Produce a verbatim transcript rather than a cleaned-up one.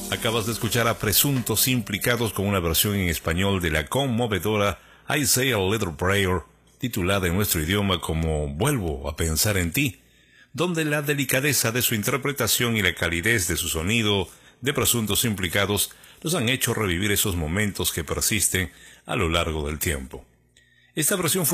Acabas de escuchar a Presuntos Implicados con una versión en español de la conmovedora I Say a Little Prayer, titulada en nuestro idioma como Vuelvo a pensar en ti, donde la delicadeza de su interpretación y la calidez de su sonido de Presuntos Implicados nos han hecho revivir esos momentos que persisten a lo largo del tiempo. Esta versión fue